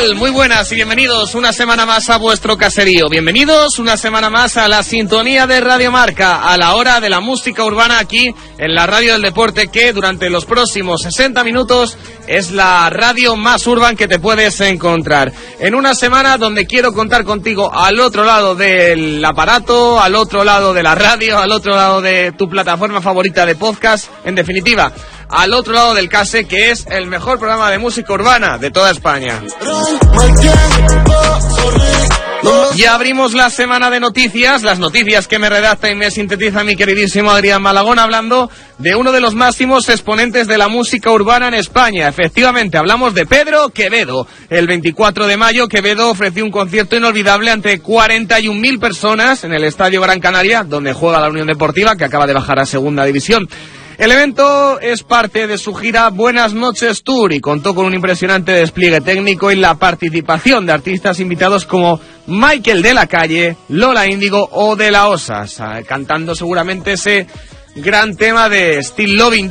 tal? Muy buenas y bienvenidos una semana más a vuestro caserío. Bienvenidos una semana más a la sintonía de Radio Marca, a la hora de la música urbana aquí en la Radio del Deporte, que durante los próximos 60 minutos es la radio más urban que te puedes encontrar. En una semana donde quiero contar contigo al otro lado del aparato, al otro lado de la radio, al otro lado de tu plataforma favorita de podcast, en definitiva, al otro lado del case, que es el mejor programa de música urbana de toda España. Y abrimos la semana de noticias, las noticias que me redacta y me sintetiza mi queridísimo Adrián Malagón, hablando de uno de los máximos exponentes de la música urbana en España. Efectivamente, hablamos de Pedro Quevedo. El 24 de mayo, Quevedo ofreció un concierto inolvidable ante 41.000 personas en el Estadio Gran Canaria, donde juega la Unión Deportiva, que acaba de bajar a Segunda División. El evento es parte de su gira Buenas Noches Tour y contó con un impresionante despliegue técnico y la participación de artistas invitados como Michael de la Calle, Lola Índigo o De La Osa, cantando seguramente ese gran tema de Still Loving